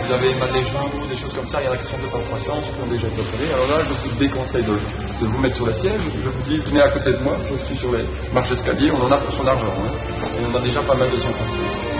vous avez mal les genoux, des choses comme ça, il y en a qui sont peut-être en croissance, qui ont déjà été opérés. Alors là, je vous déconseille de vous mettre sur la siège. Je vous dis, venez à côté de moi, je suis sur les marches d'escalier, on en a pour son argent. Hein. Et on a déjà pas mal de sensations.